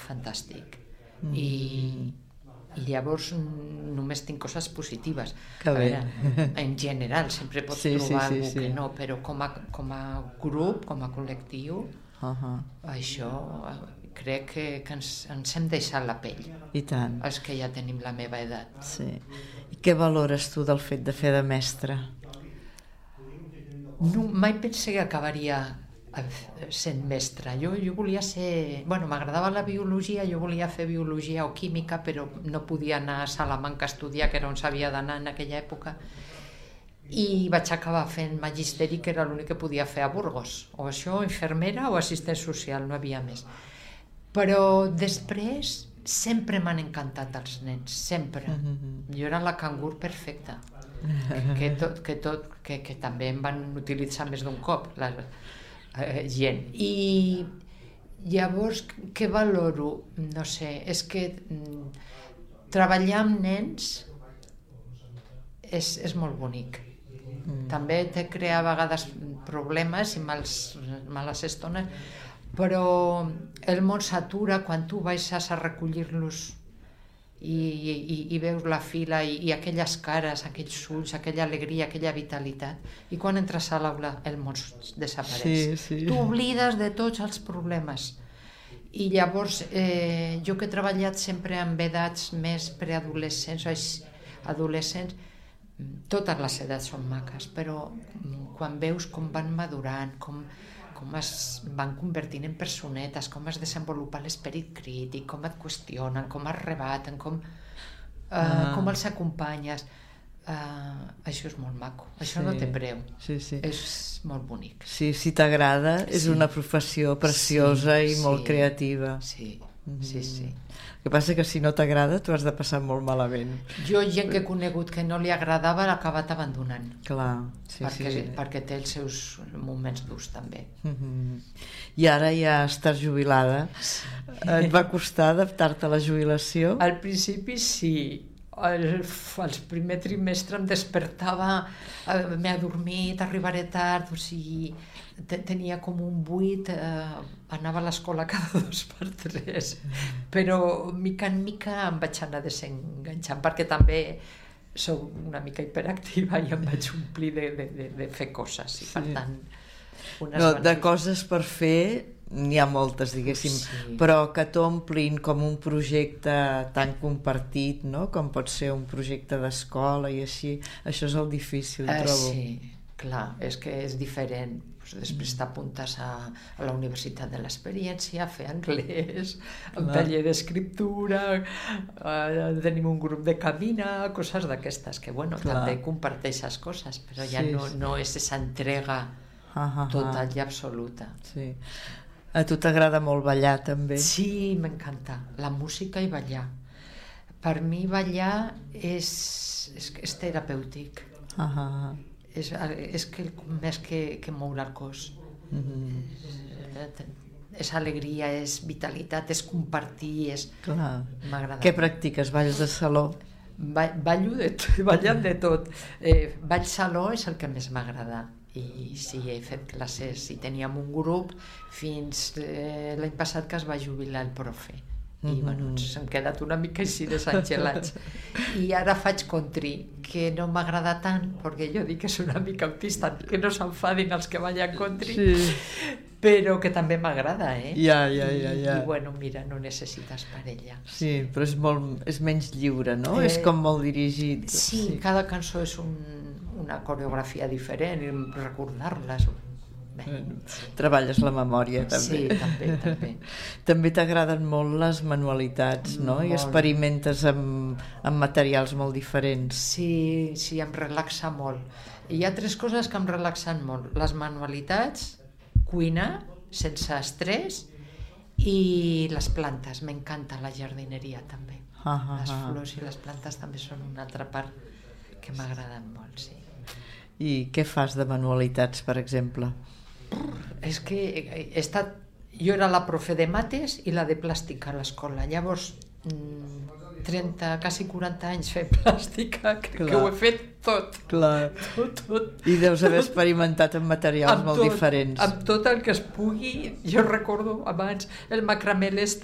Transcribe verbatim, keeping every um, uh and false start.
fantàstic. Mm. I, i llavors només tinc coses positives. Que bé. Veure, en general, sempre pots sí, trobar sí, sí, algú sí. que no, però com a, com a grup, com a col·lectiu, uh-huh. això crec que, que ens, ens hem deixat la pell. I tant. Els que ja tenim la meva edat. Sí. I què valores tu del fet de fer de mestre? No, mai pensé que acabaria sent mestra. Jo, jo volia ser... Bueno, m'agradava la biologia, jo volia fer biologia o química, però no podia anar a Salamanca a estudiar, que era on s'havia d'anar en aquella època, i vaig acabar fent magisteri, que era l'únic que podia fer a Burgos. O això, infermera o assistent social, no havia més. Però després sempre m'han encantat els nens, sempre. Mm-hmm. Jo era la cangur perfecta. Que, tot, que, tot, que, que també em van utilitzar més d'un cop la eh, gent. I llavors, què valoro? No sé, és que mm, treballar amb nens és, és molt bonic. Mm. També te crea a vegades problemes i mals, males estones, però el món s'atura quan tu baixes a recollir-los i, i, i veus la fila i, i aquelles cares, aquells ulls, aquella alegria, aquella vitalitat, i quan entres a l'aula el món desapareix. Sí, sí. Tu oblides de tots els problemes. I llavors eh, jo que he treballat sempre amb edats més preadolescents o adolescents, totes les edats són maques, però quan veus com van madurant, com com es van convertint en personetes, com es desenvolupa l'esperit crític, com et qüestionen, com es rebaten, com, uh, ah. com els acompanyes. Uh, això és molt maco, això sí. No té preu, sí, sí. És molt bonic. Sí, si t'agrada, és sí. Una professió preciosa sí, i molt sí. Creativa. Sí, mm-hmm. sí, sí. El que passa que si no t'agrada t'ho has de passar molt malament. Jo gent que he conegut que no li agradava l'ha acabat abandonant. Clar, sí, perquè, sí. Perquè té els seus moments durs també. Mm-hmm. I ara ja estàs jubilada. Sí. Et va costar adaptar-te a la jubilació? Al principi sí. El, el primer trimestre em despertava, eh, m'he adormit, arribaré tard, o sigui, te, tenia com un buit, eh, anava a l'escola cada dos per tres, però mica en mica em vaig anar desenganxant, perquè també soc una mica hiperactiva i em vaig omplir de, de, de, de fer coses, i per sí. tant... Unes no, de coses per fer n'hi ha moltes, diguéssim, sí. Però que t'omplin com un projecte tan compartit, no? Com pot ser un projecte d'escola i així, això és el difícil, uh, trobo. Sí, clar, és que és diferent. Pues després t'apuntes a, a la Universitat de l'Experiència, a fer anglès, un taller d'escriptura, uh, tenim un grup de camina, coses d'aquestes, que bueno, clar. També comparteixes coses, però ja sí, no, sí. No és esa entrega ah, total i absoluta. Sí. A tu t'agrada molt ballar, també? Sí, m'encanta. La música i ballar. Per mi ballar és, és, és terapèutic. Ah, ah. És, és que, més que, que moure el cos. Mm-hmm. És, és alegria, és vitalitat, és compartir, és... Clar. M'agrada. Què practiques? Balls de saló? Ba ballo de tot, ballant de tot. Eh, ball saló és el que més m'agrada. I sí, he fet classes i teníem un grup fins eh, l'any passat que es va jubilar el profe. I mm-hmm. bueno, ens hem quedat una mica així desangelats. I ara faig country, que no m'agrada tant, perquè jo dic que és una mica autista, que no s'enfadin els que ballen country, sí. Però que també m'agrada, eh? Ja, ja, ja, ja. I, I bueno, mira, no necessites parella. Sí, però és, molt, és menys lliure, no? Eh, és com molt dirigit. Sí, sí, cada cançó és un, una coreografia diferent, i recordar-les... Bé, sí. Treballes la memòria, també. Sí, també, també. També t'agraden molt les manualitats, no? Molt. I experimentes amb, amb materials molt diferents. Sí, sí, em relaxa molt. I hi ha tres coses que em relaxen molt. Les manualitats, cuinar, sense estrès, i les plantes. M'encanta la jardineria, també. Ah, ah, les flors i les plantes també són una altra part que m'agraden molt, sí. I què fas de manualitats, per exemple? És que he estat... Jo era la profe de mates i la de plàstica a l'escola. Llavors, trenta, quasi quaranta anys fent plàstica, crec Clar. Que ho he fet tot. Clar. Tot, tot. I deus haver experimentat amb materials amb molt tot, diferents. Amb tot el que es pugui. Jo recordo abans el macramé